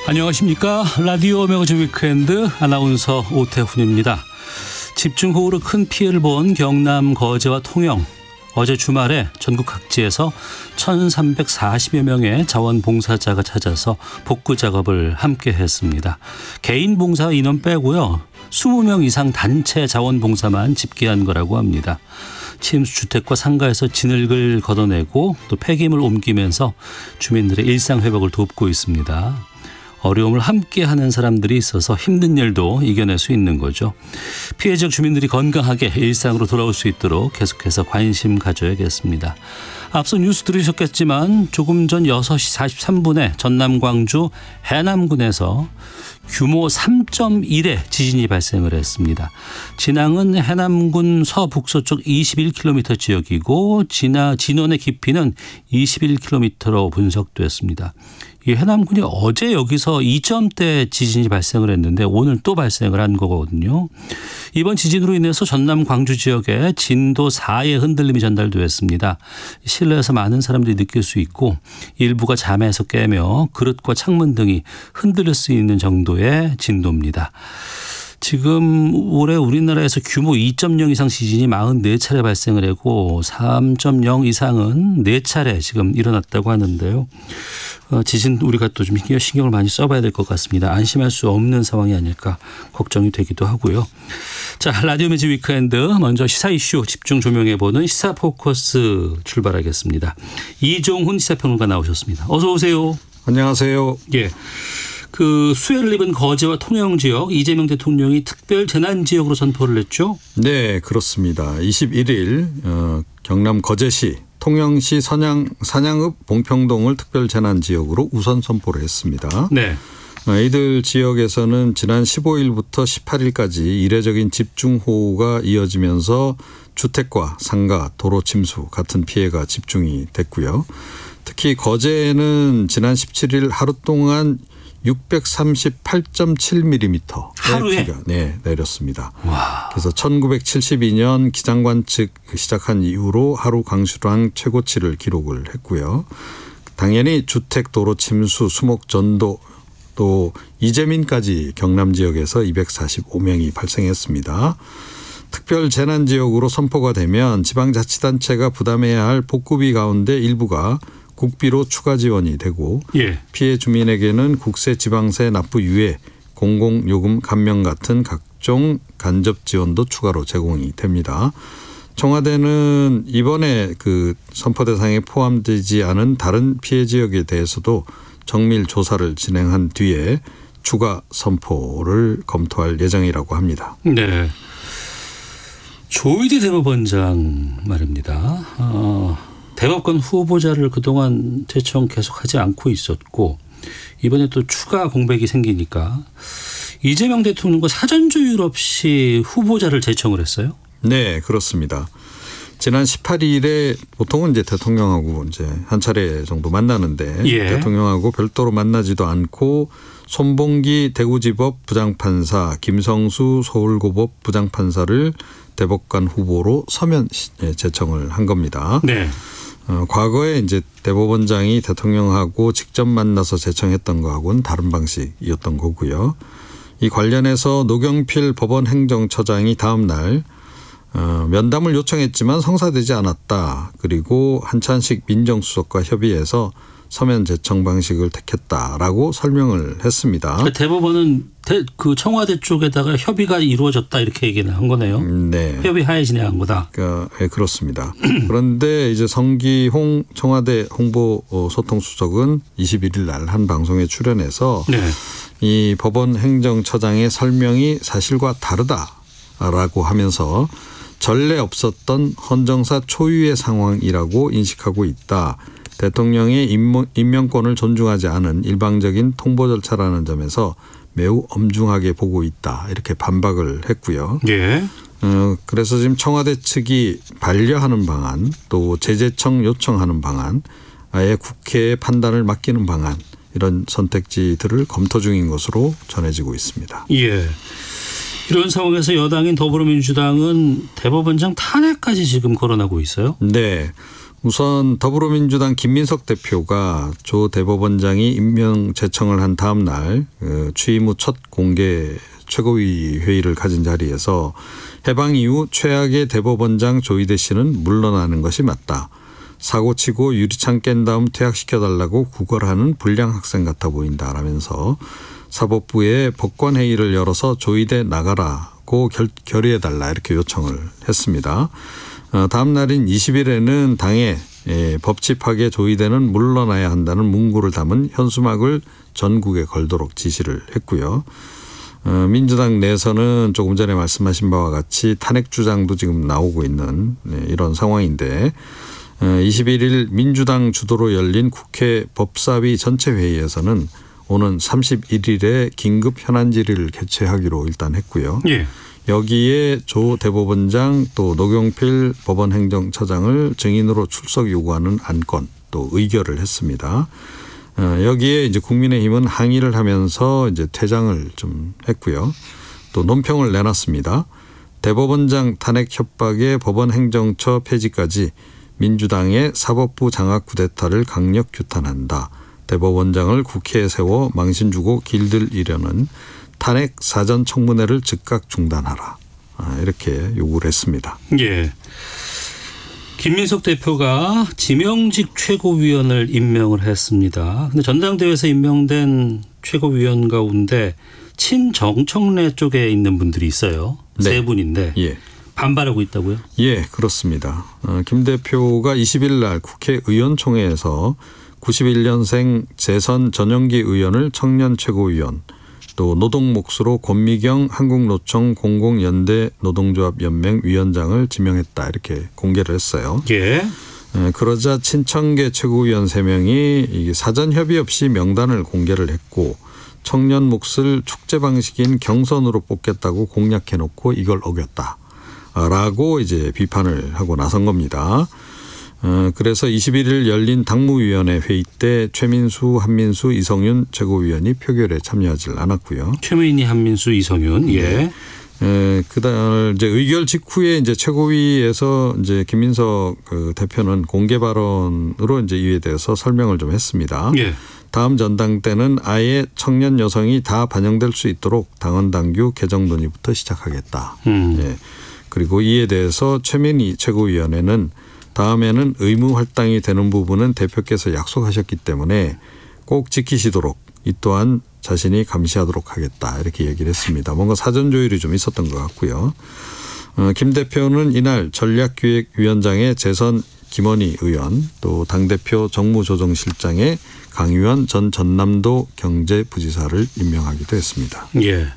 안녕하십니까. 라디오 매거진 위크엔드 아나운서 오태훈입니다. 집중호우로 큰 피해를 본 경남 거제와 통영. 어제 주말에 전국 각지에서 1,340여 명의 자원봉사자가 찾아서 복구 작업을 함께 했습니다. 개인 봉사 인원 빼고요. 20명 이상 단체 자원봉사만 집계한 거라고 합니다. 침수 주택과 상가에서 진흙을 걷어내고 또 폐기물 옮기면서 주민들의 일상 회복을 돕고 있습니다. 어려움을 함께하는 사람들이 있어서 힘든 일도 이겨낼 수 있는 거죠. 피해 지역 주민들이 건강하게 일상으로 돌아올 수 있도록 계속해서 관심 가져야겠습니다. 앞서 뉴스 들으셨겠지만 조금 전 6시 43분에 전남 광주 해남군에서 규모 3.1의 지진이 발생을 했습니다. 진앙은 해남군 서북서쪽 21km 지역이고 진원의 깊이는 21km로 분석됐습니다. 이 해남군이 어제 여기서 2점대 지진이 발생을 했는데 오늘 또 발생을 한 거거든요. 이번 지진으로 인해서 전남 광주 지역에 진도 4의 흔들림이 전달되었습니다. 실내에서 많은 사람들이 느낄 수 있고 일부가 잠에서 깨며 그릇과 창문 등이 흔들릴 수 있는 정도의 진도입니다. 지금 올해 우리나라에서 규모 2.0 이상 지진이 44차례 발생을 했고 3.0 이상은 4차례 지금 일어났다고 하는데요. 지진 우리가 또 좀 신경을 많이 써봐야 될 것 같습니다. 안심할 수 없는 상황이 아닐까 걱정이 되기도 하고요. 자, 라디오 매거진 위크엔드 먼저 시사 이슈 집중 조명해보는 시사 포커스 출발하겠습니다. 이종훈 시사평론가 나오셨습니다. 어서 오세요. 안녕하세요. 예. 수해를 입은 거제와 통영 지역 이재명 대통령이 특별 재난지역으로 선포를 했죠? 네, 그렇습니다. 21일 경남 거제시, 통영시 산양읍 봉평동을 특별 재난지역으로 우선 선포를 했습니다. 네. 이들 지역에서는 지난 15일부터 18일까지 이례적인 집중호우가 이어지면서 주택과 상가, 도로 침수 같은 피해가 집중이 됐고요. 특히 거제에는 지난 17일 하루 동안 638.7mm 하루에 비가 내렸습니다. 와. 그래서 1972년 기장관측 시작한 이후로 하루 강수량 최고치를 기록을 했고요. 당연히 주택, 도로 침수, 수목 전도 또 이재민까지 경남 지역에서 245명이 발생했습니다. 특별 재난지역으로 선포가 되면 지방자치단체가 부담해야 할 복구비 가운데 일부가 국비로 추가 지원이 되고 예. 피해 주민에게는 국세, 지방세 납부 유예, 공공요금 감면 같은 각종 간접 지원도 추가로 제공이 됩니다. 청와대는 이번에 선포 대상에 포함되지 않은 다른 피해 지역에 대해서도 정밀 조사를 진행한 뒤에 추가 선포를 검토할 예정이라고 합니다. 네. 조희대 대법원장 말입니다. 대법관 후보자를 그동안 제청 계속하지 않고 있었고 이번에 또 추가 공백이 생기니까 이재명 대통령과 사전 조율 없이 후보자를 제청을 했어요? 네, 그렇습니다. 지난 18일에 보통은 이제 대통령하고 이제 한 차례 정도 만나는데 예. 대통령하고 별도로 만나지도 않고 손봉기 대구지법 부장판사, 김성수 서울고법 부장판사를 대법관 후보로 서면 제청을 한 겁니다. 네. 과거에 이제 대법원장이 대통령하고 직접 만나서 제청했던 거하고는 다른 방식이었던 거고요. 이 관련해서 노경필 법원 행정처장이 다음 날 면담을 요청했지만 성사되지 않았다. 그리고 한찬식 민정수석과 협의해서 서면 제청 방식을 택했다라고 설명을 했습니다. 대법원은 청와대 쪽에다가 협의가 이루어졌다 이렇게 얘기를 한 거네요. 네. 협의하에 진행한 거다. 네, 그렇습니다. 그런데 이제 성기홍 청와대 홍보소통수석은 21일 날 한 방송에 출연해서 네. 이 법원 행정처장의 설명이 사실과 다르다라고 하면서 전례 없었던 헌정사 초유의 상황이라고 인식하고 있다. 대통령의 임명권을 존중하지 않은 일방적인 통보 절차라는 점에서 매우 엄중하게 보고 있다. 이렇게 반박을 했고요. 예. 그래서 지금 청와대 측이 반려하는 방안 또 재제청 요청하는 방안 아예 국회의 판단을 맡기는 방안 이런 선택지들을 검토 중인 것으로 전해지고 있습니다. 예. 이런 상황에서 여당인 더불어민주당은 대법원장 탄핵까지 지금 거론하고 있어요? 네. 우선 더불어민주당 김민석 대표가 조 대법원장이 임명 제청을 한 다음 날 취임 후 첫 공개 최고위 회의를 가진 자리에서 해방 이후 최악의 대법원장 조희대 씨는 물러나는 것이 맞다. 사고치고 유리창 깬 다음 퇴학시켜달라고 구걸하는 불량 학생 같아 보인다라면서 사법부에 법관회의를 열어서 조희대 나가라고 결의해달라 이렇게 요청을 했습니다. 다음 날인 20일에는 당에 법치파계 조희대는 물러나야 한다는 문구를 담은 현수막을 전국에 걸도록 지시를 했고요. 민주당 내에서는 조금 전에 말씀하신 바와 같이 탄핵 주장도 지금 나오고 있는 이런 상황인데 21일 민주당 주도로 열린 국회 법사위 전체 회의에서는 오는 31일에 긴급 현안 질의를 개최하기로 일단 했고요. 예. 여기에 조 대법원장 또 노경필 법원행정처장을 증인으로 출석 요구하는 안건 또 의결을 했습니다. 여기에 이제 국민의힘은 항의를 하면서 이제 퇴장을 좀 했고요. 또 논평을 내놨습니다. 대법원장 탄핵 협박에 법원행정처 폐지까지 민주당의 사법부 장악 쿠데타를 강력 규탄한다. 대법원장을 국회에 세워 망신 주고 길들이려는 탄핵 사전 청문회를 즉각 중단하라. 이렇게 요구를 했습니다. 예. 김민석 대표가 지명직 최고위원을 임명을 했습니다. 근데 전당대회에서 임명된 최고위원 가운데 친정청래 쪽에 있는 분들이 있어요. 네. 세 분인데 예. 반발하고 있다고요? 예, 그렇습니다. 김 대표가 20일 날 국회의원총회에서 91년생 재선 전영기 의원을 청년 최고위원 또 노동 몫으로 권미경 한국노총 공공연대 노동조합연맹 위원장을 지명했다 이렇게 공개를 했어요. 예. 그러자 친청계 최고위원 3명이 사전 협의 없이 명단을 공개를 했고 청년 몫을 축제 방식인 경선으로 뽑겠다고 공약해놓고 이걸 어겼다라고 이제 비판을 하고 나선 겁니다. 그래서 21일 열린 당무위원회 회의 때 최민수, 한민수, 이성윤 최고위원이 표결에 참여하지 않았고요. 최민희, 한민수, 이성윤. 예. 그다음 이제 의결 직후에 이제 최고위에서 이제 김민석 대표는 공개 발언으로 이제 이에 대해서 설명을 좀 했습니다. 예. 다음 전당 때는 아예 청년 여성이 다 반영될 수 있도록 당원 당규 개정 논의부터 시작하겠다. 예. 그리고 이에 대해서 최민희 최고위원회는 다음에는 의무 할당이 되는 부분은 대표께서 약속하셨기 때문에 꼭 지키시도록 이 또한 자신이 감시하도록 하겠다 이렇게 얘기를 했습니다. 뭔가 사전 조율이 좀 있었던 것 같고요. 김 대표는 이날 전략기획위원장에 재선 김원희 의원 또 당대표 정무조정실장에 강유한 전 전남도 경제부지사를 임명하기도 했습니다. 예.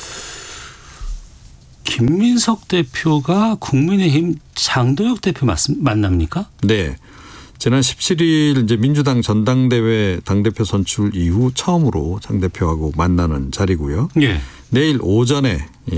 김민석 대표가 국민의힘 장도혁 대표 만납니까? 네. 지난 17일 이제 민주당 전당대회 당대표 선출 이후 처음으로 장 대표하고 만나는 자리고요. 예. 내일 오전에